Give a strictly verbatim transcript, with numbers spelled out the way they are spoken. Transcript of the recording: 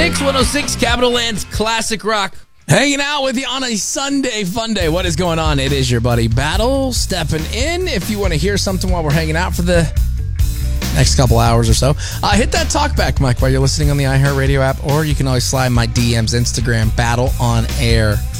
Mix one oh six, Capital Land's Classic Rock. Hanging out with you on a Sunday fun day. What is going on? It is your buddy Battle stepping in. If you want to hear something while we're hanging out for the next couple hours or so, uh, hit that talkback mic while you're listening on the iHeartRadio app, or you can always slide my D Ms, Instagram, Battle on Air.